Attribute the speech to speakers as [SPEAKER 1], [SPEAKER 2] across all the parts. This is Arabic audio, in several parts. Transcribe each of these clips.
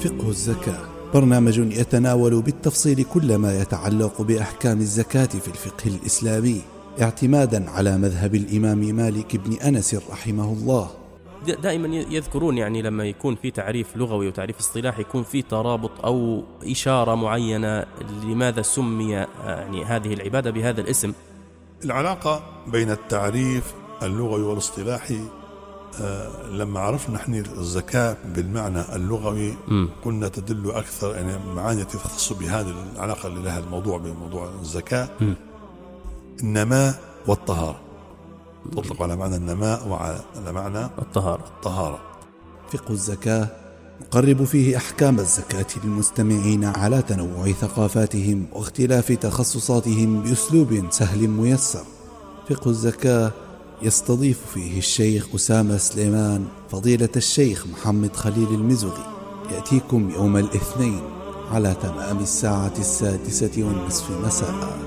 [SPEAKER 1] فقه الزكاة برنامج يتناول بالتفصيل كل ما يتعلق بأحكام الزكاة في الفقه الإسلامي اعتمادا على مذهب الإمام مالك بن أنس رحمه الله.
[SPEAKER 2] دائما يذكرون يعني لما يكون في تعريف لغوي وتعريف اصطلاحي يكون في ترابط أو إشارة معينة لماذا سمي يعني هذه العبادة بهذا الاسم.
[SPEAKER 3] العلاقة بين التعريف اللغوي والاصطلاحي لما عرفنا نحن الزكاة بالمعنى اللغوي كنا تدل أكثر يعني معاني تخص بهذه العلاقة اللي لها الموضوع بموضوع الزكاة. النماء والطهارة تطلق على معنى النماء وعلى معنى الطهارة.
[SPEAKER 1] فقه الزكاة نقرب فيه أحكام الزكاة للمستمعين على تنوع ثقافاتهم واختلاف تخصصاتهم بأسلوب سهل ميسر. فقه الزكاة يستضيف فيه الشيخ أسامة سليمان فضيلة الشيخ محمد خليل المزغي. يأتيكم يوم الاثنين على تمام الساعة 6:30 مساء.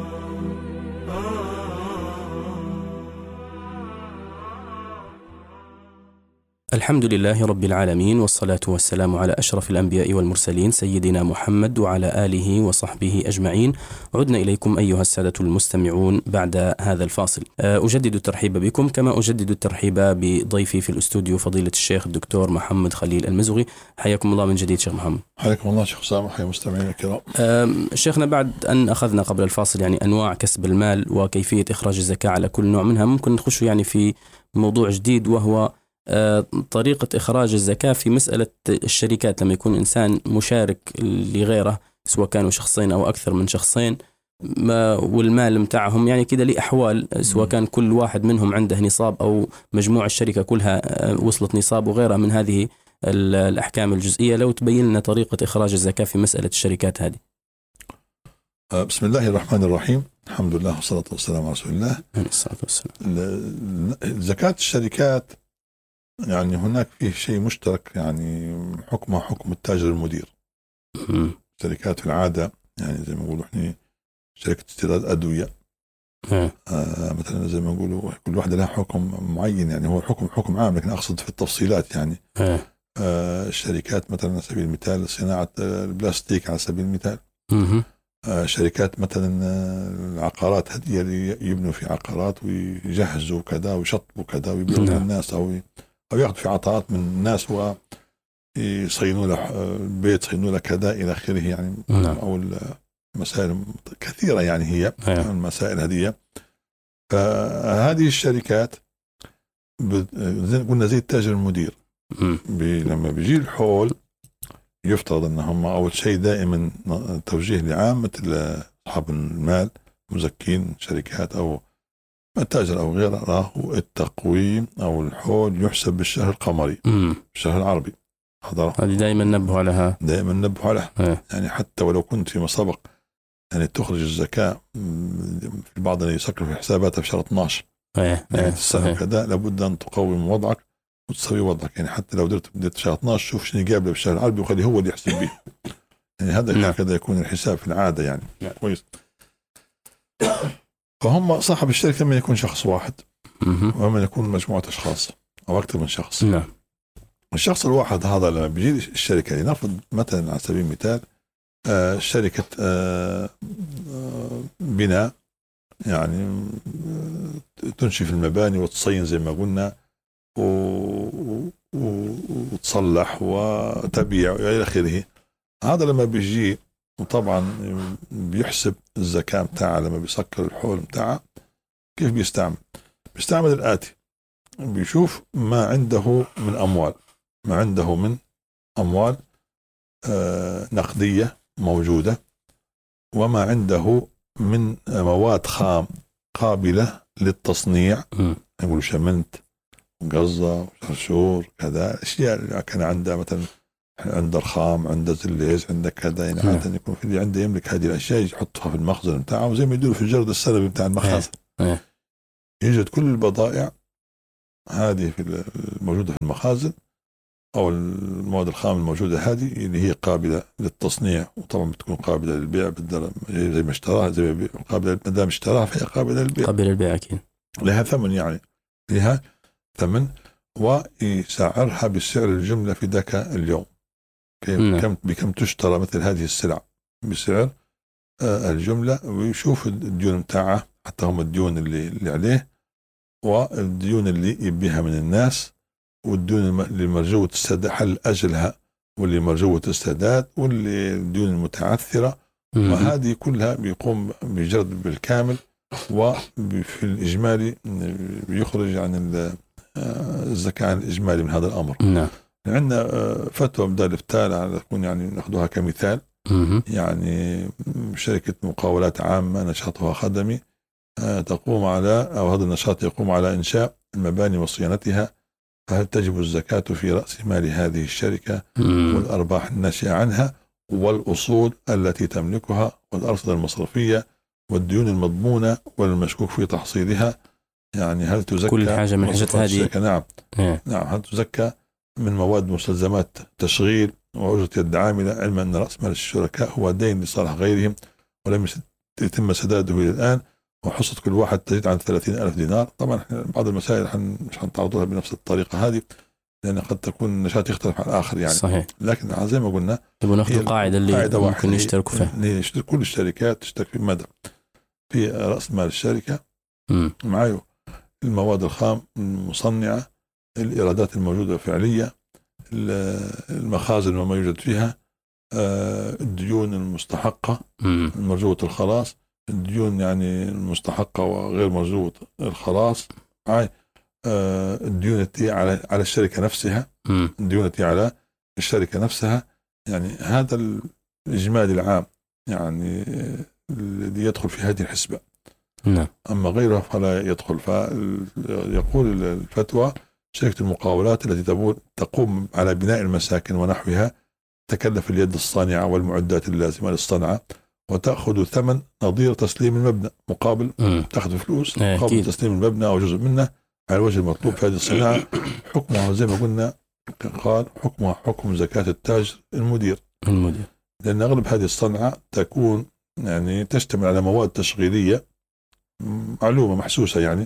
[SPEAKER 2] الحمد لله رب العالمين، والصلاة والسلام على أشرف الأنبياء والمرسلين سيدنا محمد وعلى آله وصحبه أجمعين. عدنا إليكم أيها السادة المستمعون بعد هذا الفاصل. أجدد الترحيب بكم كما أجدد الترحيب بضيفي في الأستوديو فضيلة الشيخ الدكتور محمد خليل المزغي. حياكم الله من جديد شيخ محمد.
[SPEAKER 3] حياكم الله شيخ أسامة، حيا مستمعين الكرام.
[SPEAKER 2] شيخنا، بعد أن أخذنا قبل الفاصل يعني أنواع كسب المال وكيفية إخراج الزكاة على كل نوع منها، ممكن نخش يعني في موضوع جديد وهو طريقة إخراج الزكاة في مسألة الشركات. لما يكون إنسان مشارك لغيره سواء كانوا شخصين أو أكثر من شخصين والمال متاعهم يعني كده ليه أحوال، سواء كان كل واحد منهم عنده نصاب أو مجموع الشركة كلها وصلت نصاب وغيرها من هذه الأحكام الجزئية. لو تبين لنا طريقة إخراج الزكاة في مسألة الشركات هذه.
[SPEAKER 3] بسم الله الرحمن الرحيم، الحمد لله والصلاة والسلام على رسول الله.
[SPEAKER 2] الصلاة والسلام.
[SPEAKER 3] زكاة الشركات يعني هناك فيه شيء مشترك، يعني حكمه حكم التاجر المدير. شركات في العادة يعني زي ما نقولوا احنا شركة استيراد أدوية مثلا زي ما نقولوا كل واحدة لها حكم معين، يعني هو حكم عام لكن أقصد في التفصيلات يعني. الشركات مثلا على سبيل المثال صناعة البلاستيك على سبيل المثال. شركات مثلا العقارات هذه اللي يبنوا في عقارات ويجهزوا كذا ويشطبوا كذا ويبيعوا للناس أو يأخذوا في عطاءات من الناس ويصينوا له البيت، يصينوا له كذا إلى آخره يعني. أو المسائل كثيرة يعني هي المسائل هذه. فهذه الشركات قلنا زي التاجر المدير. لما بيجي الحول يفترض أنهم أول شيء دائما توجيه لعامة أصحاب المال مزكين شركات أو التاجر أو غيره، التقويم أو الحول يحسب بالشهر القمري بالشهر العربي.
[SPEAKER 2] هذه دائما نبه عليها
[SPEAKER 3] يعني حتى ولو كنت فيما سبق يعني تخرج الزكاة في البعض يسكر في حساباتها في شهر 12 يعني السنة كذا لابد أن تقوم وضعك وتسوي وضعك، يعني حتى لو بديت شهر 12 شوف شنو قابله بالشهر العربي وخليه هو اللي يحسب به. يعني هذا كذا يكون الحساب في العادة يعني. كويس. فهم صاحب الشركة لما يكون شخص واحد وما يكون مجموعة أشخاص أو أكثر من شخص. الشخص الواحد هذا لما بيجي الشركة لنفرض مثلا على سبيل المثال شركة بناء يعني تنشف المباني وتصين زي ما قلنا وتصلح وتبيع إلى آخره. هذا لما بيجي وطبعا بيحسب الزكاة متاعه لما بيسكر الحول متاعه كيف بيستعمل الآتي. بيشوف ما عنده من أموال، ما عنده من أموال نقدية موجودة، وما عنده من مواد خام قابلة للتصنيع، يقول شمنت وقصة وشرشور كذا أشياء اللي كان عنده مثلا عنده رخام عنده زليز عنده كذا، يعني عادة يكون في اللي عنده يملك هذه الأشياء يحطها في المخزن بتاعه وزي ما يدور في الجرد السلبي بتاع المخازن. يوجد كل البضائع هذه في الموجودة في المخازن أو المواد الخام الموجودة هذه اللي هي قابلة للتصنيع، وطبعا بتكون قابلة للبيع زي ما اشتراها زي قابلة ما دام اشتراها فهي قابلة للبيع أكيد. لها ثمن، يعني لها ثمن ويسعرها بسعر الجملة في ذاك اليوم. بكم تشترى مثل هذه السلع بسعر الجملة، ويشوف الديون متاعه حتى هم الديون اللي عليه والديون اللي يبيها من الناس، والديون اللي مرجوة السداد حل أجلها، واللي مرجوة السداد، واللي الديون المتعثرة. وهذه كلها بيقوم بجرد بالكامل، وفي الإجمالي بيخرج عن الزكاة الإجمالي من هذا الأمر. عندنا فتوى بدال الإفتاء على تكون يعني نأخذها كمثال. يعني شركة مقاولات عامة نشاطها خدمي تقوم على، أو هذا النشاط يقوم على إنشاء المباني وصيانتها، فهل تجب الزكاة في رأس مال هذه الشركة والأرباح الناشئة عنها والأصول التي تملكها والأرصدة المصرفية والديون المضمونة والمشكوك في تحصيلها؟ يعني هل تزكى
[SPEAKER 2] كل حاجة من حاجات هذه؟
[SPEAKER 3] نعم هل تزكى من مواد مستلزمات تشغيل وأجرة يد عاملة، علما أن رأس مال الشركاء هو دين لصالح غيرهم ولم يتم سداده إلى الآن، وحصة كل واحد تزيد عن 30,000 دينار. طبعا بعض المسائل مش هنتعرض بنفس الطريقة هذه، لأن قد تكون النشاط يختلف عن الآخر يعني.
[SPEAKER 2] صحيح.
[SPEAKER 3] لكن زي ما قلنا
[SPEAKER 2] ناخذ القاعدة اللي ممكن يشتركوا فيها.
[SPEAKER 3] كل الشركات تشترك في مدى في رأس مال الشركة معايا المواد الخام المصنعة، الإيرادات الموجودة فعلية، المخازن وما يوجد فيها، الديون المستحقة المرجوة الخلاص، الديون يعني المستحقة وغير مرجوة الخلاص، الديون التي على الشركة نفسها، الديون التي على الشركة نفسها. يعني هذا الإجمالي العام يعني الذي يدخل في هذه الحسبة. أما غيرها فلا يدخل. فيقول الفتوى شركة المقاولات التي تقوم على بناء المساكن ونحوها تكلف اليد الصانعة والمعدات اللازمة للصنعة، وتأخذ ثمن نظير تسليم المبنى مقابل تأخذ فلوس مقابل تسليم المبنى أو جزء منه على الوجه المطلوب في هذه الصناعة. حكمها زي ما قلنا قال حكمها حكم زكاة التاجر المدير، لأن أغلب هذه الصنعة تكون يعني تشتمل على مواد تشغيلية معلومة محسوسة، يعني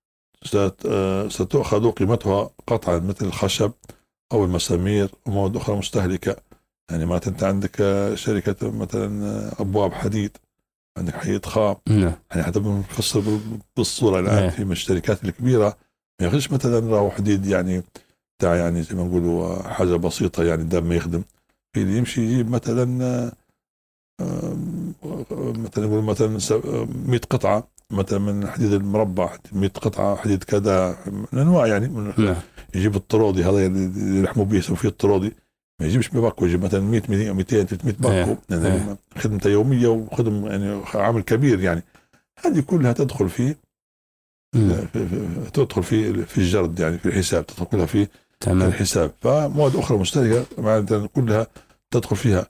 [SPEAKER 3] ستؤخذ قيمتها قطعا مثل الخشب أو المسامير ومواد أخرى مستهلكة. يعني ما أنت عندك شركة مثلا أبواب حديد، عندك حديد خام، يعني حتى بنفسر بالصورة الآن في الشركات الكبيرة ما ياخذش مثلا راهو حديد يعني بتاع يعني زي ما نقولوا حاجة بسيطة يعني دام ما يخدم، في اللي يمشي يجيب مثلا نقول مثلا 100 قطعة مثلا من حديد المربع، 100 قطعة حديد كذا من أنواع يعني يجيب الطرودي هذا اللي يلحموا به يسوي فيه الطرودي، ما يجيبش بباكو، يجيب مثلا 100 200 300 باكو يعني خدمته يومية وخدم يعني عامل كبير. يعني هذه كلها تدخل في تدخل في الجرد يعني في الحساب، تدخل كلها في الحساب. فمواد أخرى مشتركة كلها تدخل فيها.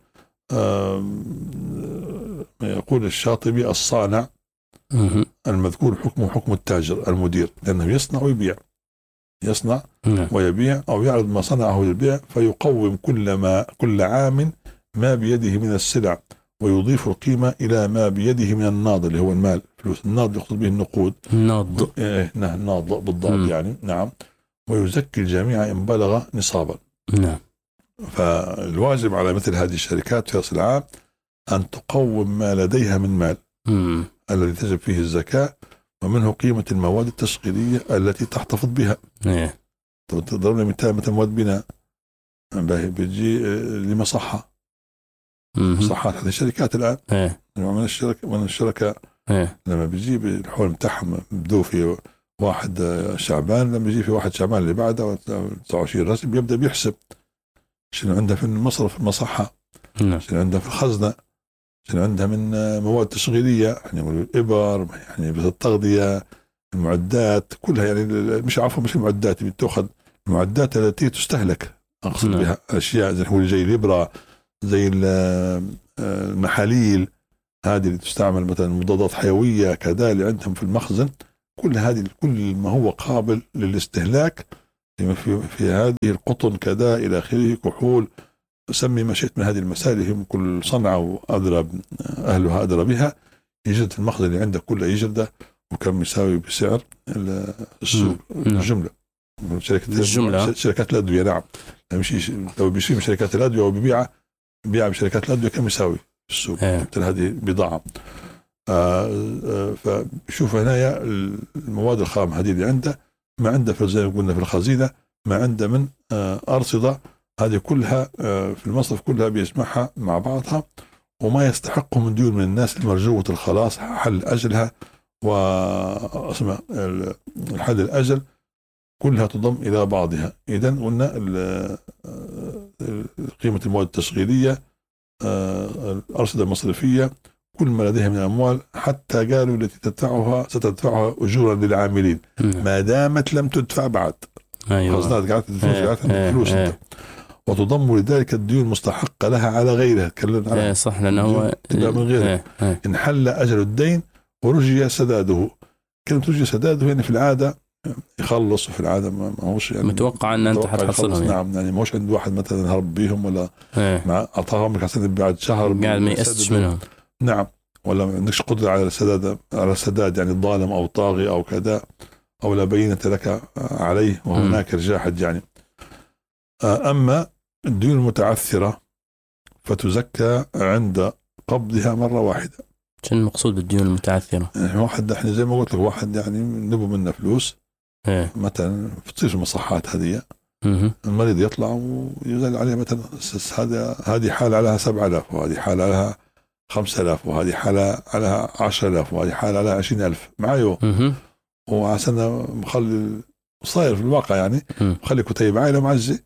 [SPEAKER 3] يقول الشاطبي الصانع المذكور حكمه حكم التاجر المدير، لأنه يصنع ويبيع، يصنع ويبيع أو يعرض ما صنعه للبيع، فيقوم كل عام ما بيده من السلع ويضيف القيمة إلى ما بيده من الناض اللي هو المال، فلوس الناض يقصد به النقود،
[SPEAKER 2] الناض
[SPEAKER 3] ناض بالضبط يعني. نعم. ويزكي الجميع إن بلغ نصابا. فالواجب على مثل هذه الشركات في رأس العام أن تقوم ما لديها من مال الذي تجب فيه الزكاة، ومنه قيمة المواد التشغيلية التي تحتفظ بها. تضرب لي مثل مواد بناء بيجي لمصحة، مصحات هذه الشركات الآن من الشركة لما بيجيب الحول متاعهم بدو في 1 شعبان، لما بيجي في 1 شعبان اللي بعده 29 رسم بيبدأ بيحسب شنو عنده في المصرف المصحة، شنو عنده في الخزنة، شنو عندها من مواد تشغيلية يعني الإبر يعني التغذية المعدات كلها، يعني مش المعدات بتأخذ المعدات التي تستهلك، أقصد بها أشياء زي الإبرة زي المحاليل هذه اللي تستعمل مثلا مضادات حيوية كذا اللي عندهم في المخزن، كل ما هو قابل للاستهلاك في هذه القطن كذا إلى آخره، كحول، سمي ما شئت من هذه المسائل، هم كل صنعة وأدرى أهلها أدرى بها، يجد المخزن اللي عندك كله يجده وكم يساوي بسعر السوق الجملة. شركات الأدوية نعم، يمشي لو بيشتري من شركات الأدوية وبيبيع بشركات الأدوية كم يساوي في السوق. مثل هذه بضاعة. فشوف هنا المواد الخام هذه اللي عنده ما عنده زي ما قلنا في الخزينة ما عنده من أرصدة، هذه كلها في المصرف كلها بيجمعها مع بعضها، وما يستحقه من ديون من الناس المرجوة الخلاص حل أجلها واسمه الحل الأجل كلها تضم إلى بعضها. إذن قلنا قيمة المواد التشغيلية، الأرصدة المصرفية، كل ما لديها من الأموال، حتى قالوا التي تدفعها ستدفعها أجورا للعاملين ما دامت لم تدفع بعد. خزنات قاعدة تدفع فلوس وتضم لذلك الديون المستحقة لها على غيرها. تكلمنا
[SPEAKER 2] صح، لأنه هو
[SPEAKER 3] من غيرها إن حل أجل الدين ورجي سداده. كلمة رجي سداده يعني في العادة يخلص، وفي العادة ما هوش يعني
[SPEAKER 2] متوقع أن أنت حتحصلهم.
[SPEAKER 3] نعم، يعني ما هوش عند واحد مثلا هرب بيهم ولا مع أعطاهم لك بعد شهر
[SPEAKER 2] قاعد ما يأسش منهم.
[SPEAKER 3] نعم، ولا ما عندكش قدرة على السداد يعني ظالم أو طاغي أو كذا، أو لا بينة لك عليه وهناك رجاحة يعني. أما الديون المتعثرة فتزكى عند قبضها مرة واحدة.
[SPEAKER 2] شنو المقصود بالديون المتعثرة؟
[SPEAKER 3] يعني واحد احنا زي ما قلت لك، واحد يعني نبو منه فلوس مثلا بتصير في المصحات هذه، المريض يطلع ويزال عليه مثلا هذه حالة عليها 7000 وهذه حالة عليها 5000 وهذه حالة عليها 10000 وهذه حالة عليها 20000 معايو. وعسنا مخلي صاير في الواقع يعني مخلي كتيب عائلة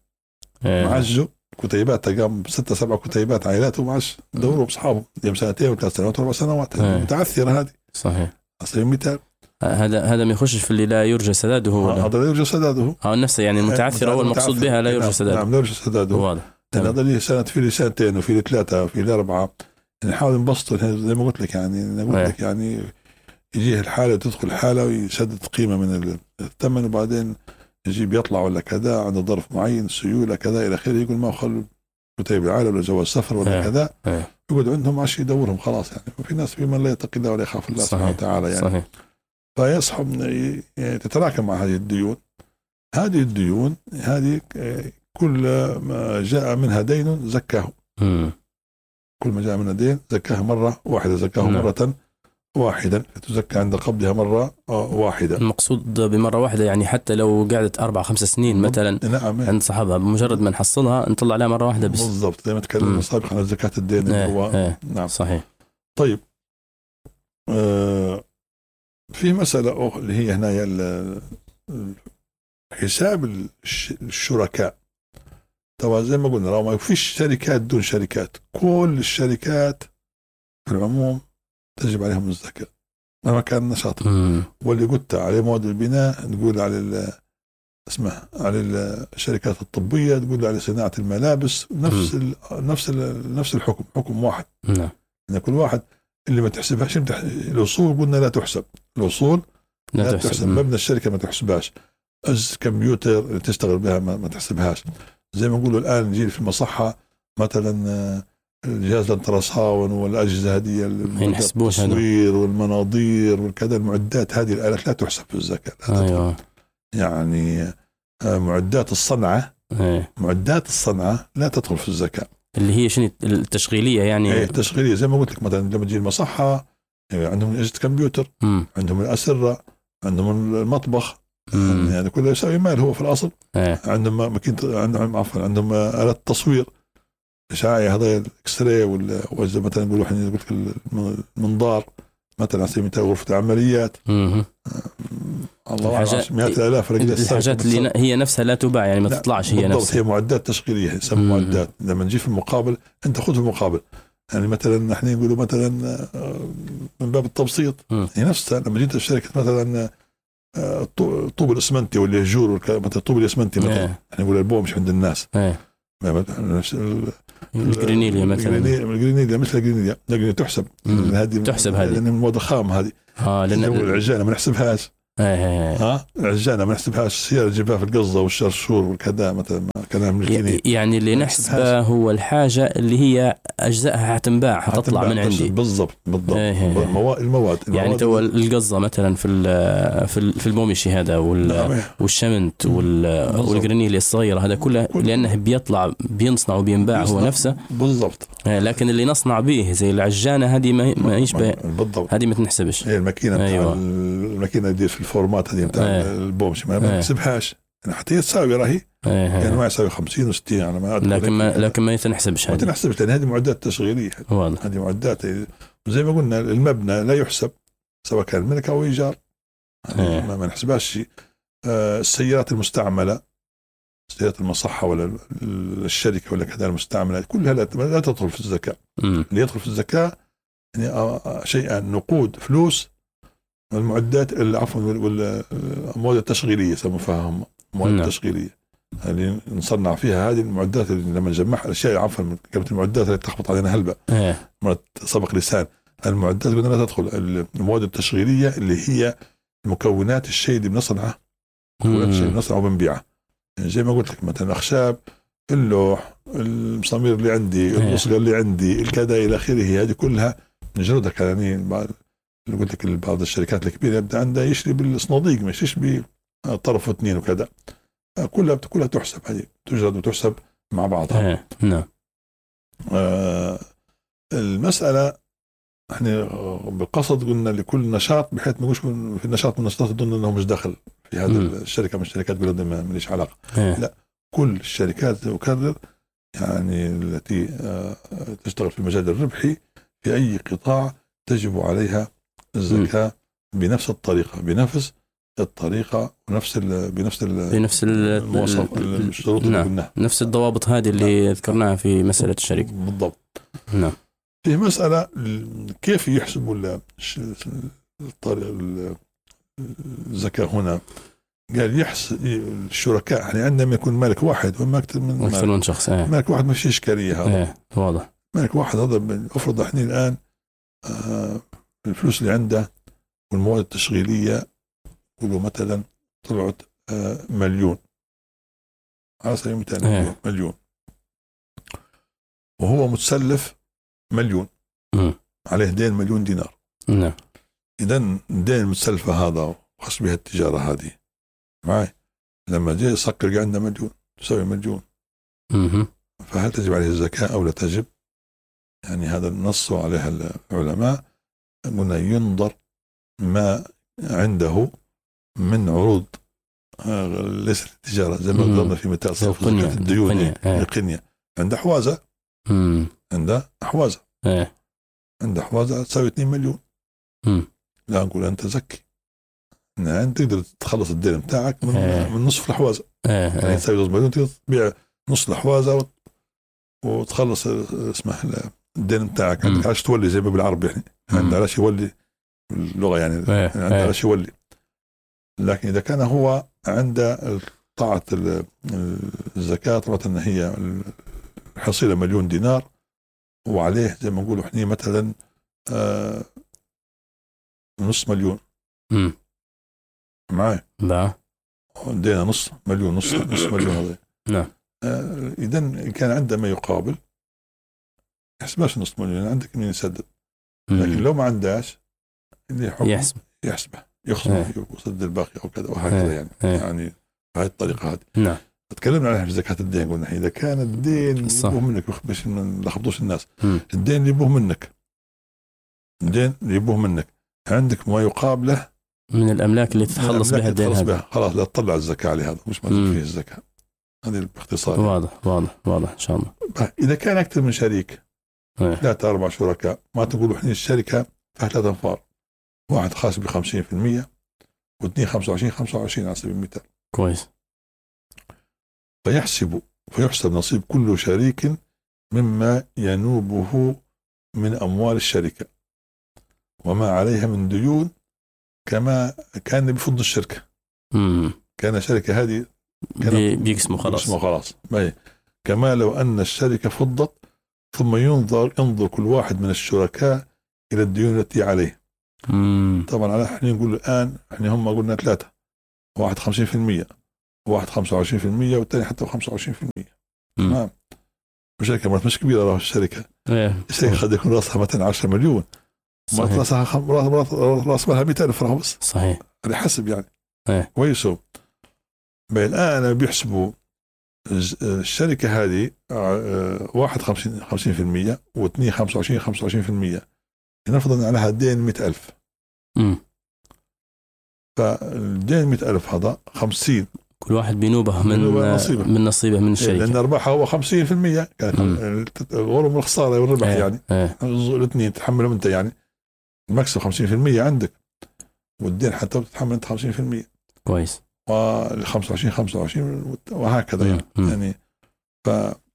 [SPEAKER 3] معجو كتيبات، تقام 6-7 كتيبات عائلات ومعش دوروا بأصحابهم يوم 2 و3 سنوات و4 سنوات متعثرة هذه.
[SPEAKER 2] صحيح.
[SPEAKER 3] أصلا مثال
[SPEAKER 2] هذا ما يخشش في اللي لا يرجى سداده.
[SPEAKER 3] هذا لا يرجى سداده.
[SPEAKER 2] نفسه يعني المتعثر هو المقصود بها لا يرجى سداده.
[SPEAKER 3] نعم لا يرجى سداده.
[SPEAKER 2] واضح.
[SPEAKER 3] هذا لي سنة في لي 2 وفي لي 3 وفي لي 4 يعني نحاول نبسطه زي ما قلت لك يعني نقول لك يعني يجيه الحالة تدخل الحالة ويسدد قيمة من الثمن، وبعدين يجيب يطلع ولا كذا عند ظرف معين سيولة كذا إلى آخره، يقول ما خلوا كتيب العائلة ولا جواز سفر ولا كذا، يقعد عندهم عشان يدورهم خلاص يعني. وفي ناس في من لا يتقي الله ولا يخاف الله سبحانه وتعالى يعني. صحيح. فيصحب يعني تتراكم مع هذه الديون هذه كل ما جاء منها دين زكاه. كل ما جاء منها دين زكاه مرة واحدة، زكاه مرة واحدا، تزكى عند قبضها مرة واحدة.
[SPEAKER 2] المقصود بمرة واحدة يعني حتى لو قعدت 4-5 سنين مثلا. نعم. عند صاحبها بمجرد ما نحصلها نطلع عليها مرة واحدة بس.
[SPEAKER 3] بالضبط زي ما تكلمنا سابقا عن زكاة الدين.
[SPEAKER 2] نعم صحيح.
[SPEAKER 3] طيب في مسألة أخرى اللي هي هنا حساب الشركاء. طبعا زي ما قلنا لو ما فيش شركات دون شركات، كل الشركات في العموم تجب عليهم الزكاة مهما كان نشاطهم. واللي قلت عليه مواد البناء تقول على على الشركات الطبية، تقول على صناعة الملابس، نفس الحكم، حكم واحد.
[SPEAKER 2] نعم.
[SPEAKER 3] إن كل واحد اللي ما تحسبهاش الأصول قلنا لا تحسب، الأصول لا تحسب. مبنى الشركة ما تحسبهاش، كمبيوتر اللي تشتغل بها ما تحسبهاش. زي ما نقولوا الآن نجي في المصحة مثلا الجهاز الانتراساون والأجهزة هذه التصوير والمناظير والكذا، المعدات هذه الآلات لا تحسب في الزكاة.
[SPEAKER 2] أيوة.
[SPEAKER 3] يعني معدات الصنعة لا تدخل في الزكاة.
[SPEAKER 2] اللي هي شنو التشغيلية يعني.
[SPEAKER 3] التشغيلية زي ما قلت لك مثلا لما تجي المصحة عندهم أجهزة كمبيوتر، عندهم الأسرة، عندهم المطبخ، يعني كله يساوي مال هو في الأصل. عندهم ماكينة، عندهم آلات تصوير إشعاعي، هذا الإكس راي وزي مثلا نقول إحنا المنظار مثلا على سبيل المثال غرفة العمليات. الله أعلم 100,000
[SPEAKER 2] الحاجات اللي هي نفسها لا تباع يعني ما تطلعش هي نفسها.
[SPEAKER 3] هي معدات تشغيلية يسمى معدات. لما نجي في المقابل أنت خذ في المقابل يعني مثلا نحن نقولوا مثلا من باب التبسيط هي نفسها. لما جيت الشركة مثلا الطوب الإسمنتي واللي يجور مثلا الطوب الإسمنتي مثلا احنا نقول البوم مش عند الناس.
[SPEAKER 2] الجرينيليا مثلا،
[SPEAKER 3] الجرينيليا مثل الجرينيليا تحسب. هذه
[SPEAKER 2] تحسب هذه
[SPEAKER 3] لأن المواد الخام هذه
[SPEAKER 2] لأن
[SPEAKER 3] العجالة ما نحسبهاش. العجانة ما نحسبهاش، السيارة جيبها في القصة والشرشور والكذا مثلا كلام الكيني.
[SPEAKER 2] يعني اللي نحسبها هو الحاجة اللي هي أجزائها هتنباع هتطلع من عندي.
[SPEAKER 3] بالضبط. المواد
[SPEAKER 2] يعني تو القصة مثلا في المومشي هذا والشمنت والجرانيل الصغيرة هذا كله لأنه بينصنع وبينباع هو نفسه.
[SPEAKER 3] بالضبط.
[SPEAKER 2] لكن اللي نصنع به زي العجانة هذه ما يشبه، هذه ما تنحسبش.
[SPEAKER 3] هي الماكينة الماكينة دي في الفورمات هذه بتاع البومشي ما نحسبهاش يعني، حتى هي تساوي راهي يعني ما يساوي 50 و60 يعني ما
[SPEAKER 2] لكن ما تنحسبش،
[SPEAKER 3] ما تنحسبش لأن هذه معدات تشغيلية. هذه معدات زي ما قلنا المبنى لا يحسب سواء كان ملك أو إيجار، ما نحسبهاش شيء. السيارات المستعملة، سيارات المصحة ولا الشركة ولا كذا المستعملة كلها لا تدخل في الزكاة. اللي يدخل في الزكاة يعني شيئا نقود فلوس، المعدات عفوا والمواد التشغيلية سموها مواد تشغيلية اللي نصنع فيها هذه المعدات اللي لما نجمعها الأشياء عفوا كانت المعدات اللي تخبط علينا هلبة سبق لسان. المعدات قلنا لا تدخل. المواد التشغيلية اللي هي مكونات الشيء اللي بنصنعه، مكونات الشيء اللي بنصنعه وبنبيعه يعني زي ما قلت لك مثلا أخشاب، اللوح، المسامير اللي عندي، الأصقر اللي عندي، الكذا إلى آخره، هذه كلها نجردها يعني. اللي قلت لك بعض الشركات الكبيرة يبدأ عندها يشري بالصناديق ما يشريش بطرف واثنين وكذا، كلها تحسب، هذه تجرد وتحسب مع بعضها.
[SPEAKER 2] نعم.
[SPEAKER 3] المسألة احنا بالقصد قلنا لكل نشاط بحيث ما نقولش في النشاط من النشاطات دون انه مش دخل في هذا الشركة من الشركات بلد ما ليش علاقة. لا، كل الشركات أكرر يعني التي تشتغل في المجال الربحي في أي قطاع تجب عليها الزكاة بنفس الطريقة بنفس الشروط اللي قلناها،
[SPEAKER 2] نفس الضوابط هذه اللي ذكرناها في مسألة الشركة.
[SPEAKER 3] بالضبط.
[SPEAKER 2] نعم.
[SPEAKER 3] في مسألة كيف يحسبوا الزكاة هنا؟ قال يحسب الشركاء يعني عندما يكون مالك واحد وما أكثر من
[SPEAKER 2] شخص.
[SPEAKER 3] مالك واحد ما فيش إشكالية. هذا
[SPEAKER 2] واضح.
[SPEAKER 3] مالك واحد هذا أفرض احنا الآن الفلوس اللي عنده والمواد التشغيلية قولوا مثلا طلعت مليون على سبيل المثال، مليون، وهو متسلف مليون، عليه دين مليون دينار.
[SPEAKER 2] نعم.
[SPEAKER 3] إذن دين المتسلفة هذا وخص بها التجارة هذه معي لما جاء يصكر عنده مليون تساوي مليون، فهل تجب عليه الزكاة أو لا تجب؟ يعني هذا النص عليها العلماء قلنا ينظر ما عنده من عروض ليس التجارة زي ما ضربنا في مثال صرف زكاة الديون القنية. عنده حوازة، عنده حوازة تساوي 2 مليون. لا نقول أنت زكي، أنت تقدر تخلص الدين بتاعك من نصف الحوازة، يعني تساوي 2 مليون تقدر تبيع نصف الحوازة وتخلص اسمه الدين بتاعك. عندك علاش تولي زي ما بالعربي يعني عندك علاش يولي اللغة يعني عندك علاش يولي. لكن إذا كان هو عنده طاعة الزكاة طبعا أن هي الحصيلة مليون دينار وعليه زي ما نقولوا إحنا مثلا نص مليون معي،
[SPEAKER 2] لا
[SPEAKER 3] دينا نص مليون هذا.
[SPEAKER 2] نعم.
[SPEAKER 3] إذن كان عنده ما يقابل يحسبش نص مليون، عندك مين يسدد. لكن لو ما عندهاش اللي يحسبه يسدد الباقي أو كذا وهكذا يعني. يعني بهذه الطريقة هذه.
[SPEAKER 2] نعم.
[SPEAKER 3] تكلمنا عنها في زكاة الدين، قلنا إذا كان الدين يبوه منك باش ما نلخبطوش الناس، الدين اللي يبوه منك عندك ما يقابله
[SPEAKER 2] من الأملاك اللي تتخلص بها الدين هذا،
[SPEAKER 3] خلاص لا تطلع الزكاة على هذا، مش موجود فيه الزكاة. هذه باختصار.
[SPEAKER 2] واضح إن شاء الله.
[SPEAKER 3] إذا كان أكثر من شريك 3 4 شركاء، ما تقولوا إحنا الشركة فيها 3 أنفار، واحد خاص ب50% واثنين 25 على سبيل المثال.
[SPEAKER 2] كويس.
[SPEAKER 3] فيحسب نصيب كل شريك مما ينوبه من أموال الشركة وما عليها من ديون كما كان بفضل الشركة. كان الشركة هذه
[SPEAKER 2] بيقسموا
[SPEAKER 3] خلاص. كما لو أن الشركة فضت ثم ينظر كل واحد من الشركاء إلى الديون التي عليه طبعا على احنا نقول الآن احنا هم قلنا 3، واحد 50%، واحد 25%، والثاني حتى 25%. تمام. وشركة مرات مش كبيرة الشركة. الشركة قد يكون رأسها مثلا 10 مليون، مرات رأسها رأس مالها 100,000 بس.
[SPEAKER 2] صحيح.
[SPEAKER 3] على حسب يعني. كويس. الآن بيحسبوا الشركة هذه واحد 50% واثنين 25%. نفرض أن عليها دين 100,000. فالدين 100,000 هذا 50
[SPEAKER 2] كل واحد بنوبه من نصيبه من الشركة،
[SPEAKER 3] لأن أرباحها هو 50%. كانت الغرم والخسارة والربح يعني الاثنين تتحملهم أنت، يعني المكسب 50% عندك، والدين حتى بتتحمل أنت 50%.
[SPEAKER 2] كويس.
[SPEAKER 3] وال 25 وهكذا يعني. ف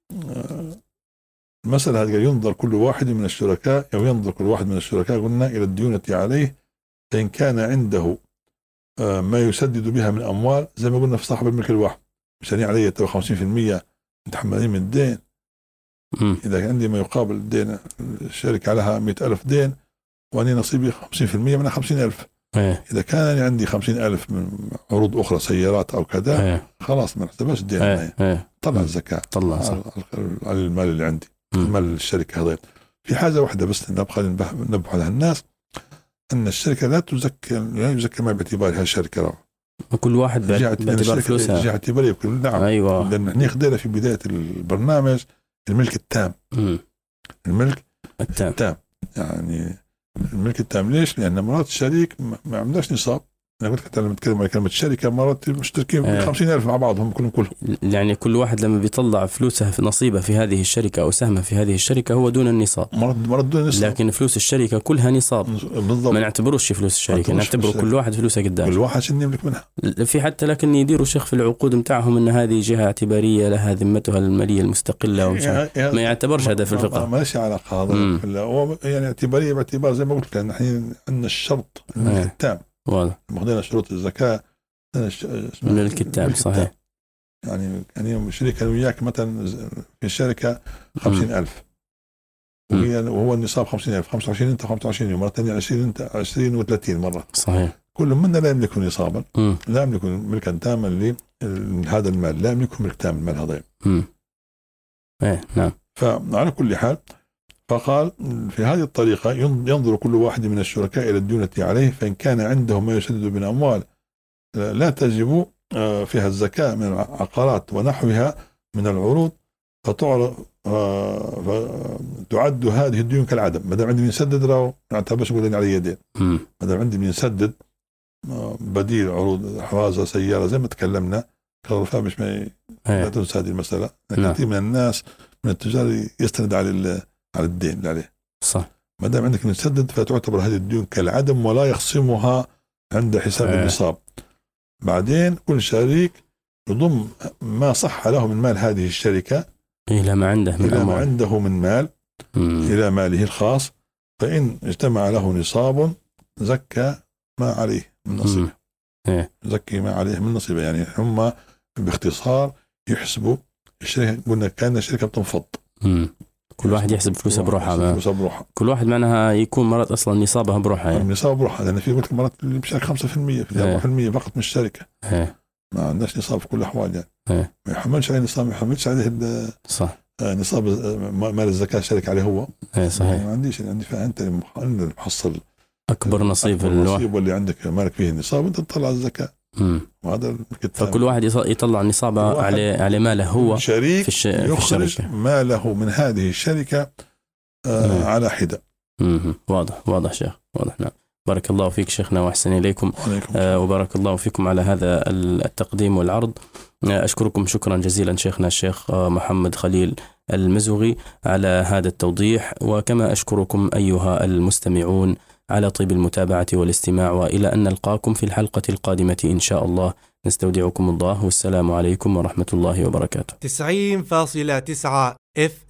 [SPEAKER 3] المسألة هذه ينظر كل واحد من الشركاء، أو ينظر كل واحد من الشركاء قلنا إلى الديونة عليه، فإن كان عنده ما يسدد بها من أموال، زي ما قلنا في صاحب الملك الواحد، مشان عليه 50% متحملين من الدين. إذا عندي ما يقابل الدين، الشركة عليها 100,000 دين وأنا نصيبي 50% منها 50,000. إذا كان عندي 50,000 من عروض أخرى، سيارات أو كذا، خلاص ما نحسبهاش الدين. طلع الزكاة، طلع على المال اللي عندي، مال الشركة هذا. في حاجة واحدة بس نبقى ننبه على الناس، أن الشركة لا يزكى ما باعتبارها شركة.
[SPEAKER 2] كل واحد باعتبار فلوسها.
[SPEAKER 3] جهة اعتبارية. نعم.
[SPEAKER 2] أيوة.
[SPEAKER 3] لأن احنا خدينا في بداية البرنامج الملك التام. الملك التام يعني الملك التام. ليش؟ لأن مرات الشريك ما عندهاش نصاب. أنا قلت لما نتكلم عن كلمة الشركة، مرات مشتركين 50,000 مع بعضهم كلهم.
[SPEAKER 2] يعني كل واحد لما بيطلع فلوسها في نصيبه في هذه الشركة أو سهمه في هذه الشركة هو دون النصاب. مرات دون النصاب. لكن فلوس الشركة كلها نصاب. بالضبط. ما نعتبروش فلوس الشركة، نعتبره كل واحد فلوسه قدام.
[SPEAKER 3] كل واحد شنو يملك منها.
[SPEAKER 2] في حتى لكن يديروا شيخ في العقود متاعهم أن هذه جهة اعتبارية لها ذمتها المالية المستقلة، ما يعتبرش هذا في الفقه.
[SPEAKER 3] ما ليش علاقة هذا. يعني اعتبارية باعتبار زي ما قلت، لأن احنا عندنا الشرط الملك التام. واضح. مخدنا شروط الزكاة
[SPEAKER 2] الملك التام. صحيح.
[SPEAKER 3] يعني شريك وياك مثلا في الشركة 50,000 وهو النصاب 50,000، 25 انت 25 يوم، مرة ثانية 20 انت 20 و30 مرة.
[SPEAKER 2] صحيح.
[SPEAKER 3] كل منا لا يملك نصابا، لا يملك ملكا تاما لهذا المال، لا يملك ملك تام المال هذا.
[SPEAKER 2] نعم.
[SPEAKER 3] فعلى كل حال، فقال في هذه الطريقة ينظر كل واحد من الشركاء إلى الديونة عليه، فإن كان عنده ما يسدد من أموال لا تجب فيها الزكاة من العقارات ونحوها من العروض، فتعد هذه الديون كالعدم. ما دام عندي بنسدد راهو نعتبرش نقول علي يدين. ما دام عندي بنسدد بديل عروض حوازة سيارة زي ما تكلمنا، مش لا تنسى هذه المسألة. كثير من الناس من التجار يستند على الدين اللي عليه.
[SPEAKER 2] صح.
[SPEAKER 3] ما دام عندك نسدد فتعتبر هذه الديون كالعدم ولا يخصمها عند حساب النصاب. بعدين كل شريك يضم ما صح له من مال هذه الشركة
[SPEAKER 2] إلى ما
[SPEAKER 3] عنده من مال إلى ماله الخاص، فإن اجتمع له نصاب زكى ما عليه من نصيبه. زكي ما عليه من نصيبه. يعني هم باختصار يحسبوا الشركة. قلنا كان الشركة بتنفض.
[SPEAKER 2] كل واحد يحسب فلوسه بروحها. كل واحد معناها يكون مرات أصلا نصابها بروحها. يعني
[SPEAKER 3] نصاب بروحها، لأن في قلت مرات اللي بشارك 5%، في 4% فقط من الشركة. ما عندناش نصاب في كل الأحوال يعني. ما يحملش عليه نصاب، ما يحملش عليه
[SPEAKER 2] صح.
[SPEAKER 3] نصاب مال الزكاة الشركة عليه هو.
[SPEAKER 2] صحيح.
[SPEAKER 3] ما عنديش، عندي فأنت المحصل
[SPEAKER 2] أكبر نصيب
[SPEAKER 3] واللي عندك مالك فيه النصاب أنت تطلع الزكاة.
[SPEAKER 2] وهذا فكل واحد يطلع نصابه على ماله هو.
[SPEAKER 3] شريك يخرج ماله من هذه الشركة على حدة.
[SPEAKER 2] واضح شيخ، واضح. نعم. بارك الله فيك شيخنا وأحسن إليكم. وبارك الله فيكم على هذا التقديم والعرض. أشكركم شكرا جزيلا شيخنا الشيخ محمد خليل المزوغي على هذا التوضيح، وكما أشكركم أيها المستمعون على طيب المتابعة والاستماع، وإلى أن نلقاكم في الحلقة القادمة إن شاء الله. نستودعكم الله، والسلام عليكم ورحمة الله وبركاته.
[SPEAKER 4] 90.9 FM